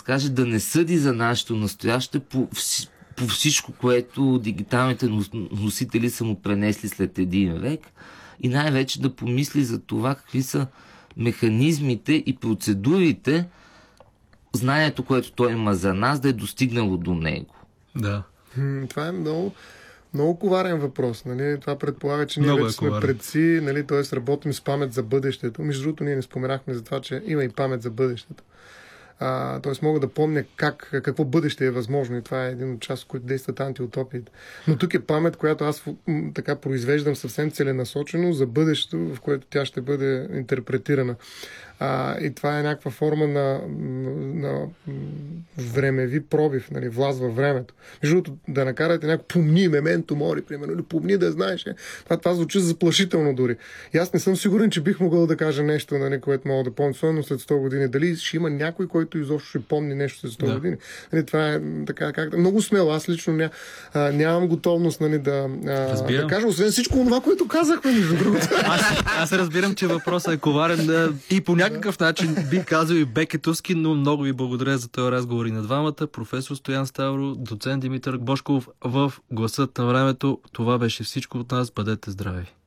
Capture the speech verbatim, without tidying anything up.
каже, да не съди за нашето настояще по, по всичко, което дигиталните носители са му пренесли след един век и най-вече да помисли за това какви са механизмите и процедурите, знанието, което той има за нас, да е достигнало до него. Да. Това е много, много коварен въпрос. Нали? Това предполага, че ние много вече е сме коварен. предци, нали? Т.е. работим с памет за бъдещето. Между другото, ние не споменахме за това, че има и памет за бъдещето. А, т.е. мога да помня как, какво бъдеще е възможно и това е един от част, от които действат антиутопиите. Но тук е памет, която аз м, така произвеждам съвсем целенасочено за бъдещето, в което тя ще бъде интерпретирана. А, и това е някаква форма на, на времеви пробив, нали, власт във времето. Между другото, да накарате някой помни мементо мори, примерно, или помни да знаеш. Това, това звучи заплашително дори. И аз не съм сигурен, че бих могъл да кажа нещо, нали, което мога да помня, особено след сто години. Дали ще има някой, който изобщо ще помни нещо след сто да. години. Нали, това е така, как, много смело. Аз лично ня, а, нямам готовност, нали, да, а, да кажа, освен всичко това, което казахме, между другото. Аз, аз разбирам, че въпросът е коварен да, и по някакъв начин би казал и Бекетовски, но много ви благодаря за този разговор и на двамата. Професор Стоян Ставро, доцент Димитър Божков в Гласът на времето. Това беше всичко от нас. Бъдете здрави!